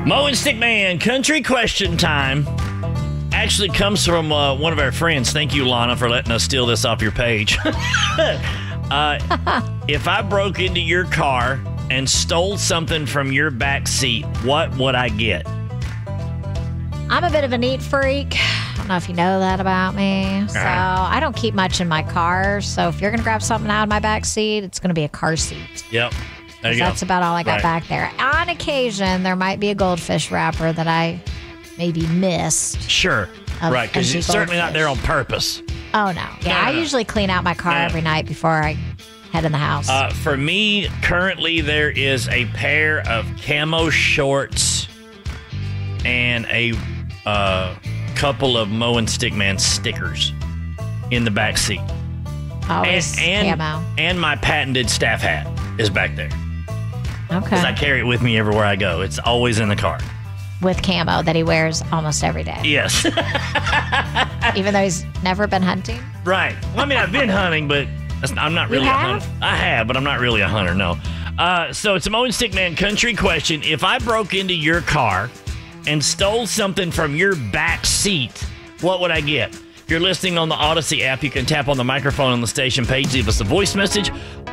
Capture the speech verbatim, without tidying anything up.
Mo and Stickman, country question time. Actually comes from uh, one of our friends. Thank you, Lana, for letting us steal this off your page. uh, if I broke into your car and stole something from your back seat, what would I get? I'm a bit of a neat freak. I don't know if you know that about me. So right. I don't keep much in my car. So if you're going to grab something out of my back seat, it's going to be a car seat. Yep. There you That's go. about all I got Right. back there. On occasion, there might be a goldfish wrapper that I maybe missed. Sure. Of Right, because empty it's certainly not goldfish. there on purpose. Oh, no. Yeah, No, no, I no. usually clean out my car No. every night before I head in the house. Uh, for me, currently, there is a pair of camo shorts and a uh, couple of Mo and Stickman stickers in the back seat. Always and, and, camo. and my patented staff hat is back there. Okay. Because I carry it with me everywhere I go. It's always in the car. With camo that he wears almost every day. Yes. Even though he's never been hunting. Right. Well, I mean, I've been hunting, but that's, I'm not You really a have? hunter. I have, but I'm not really a hunter, no. Uh, so it's a Mo and Stickman country question. If I broke into your car and stole something from your back seat, what would I get? If you're listening on the Odyssey app, you can tap on the microphone on the station page, leave us a voice message.